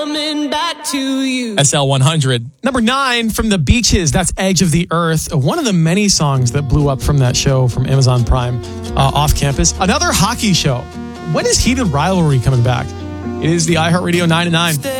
Coming back to you. SL100. Number 9 from the Beaches. That's Edge of the Earth. One of the many songs that blew up from that show from Amazon Prime, Off Campus. Another hockey show. When is Heated Rivalry coming back? It is the iHeartRadio 9 to 9.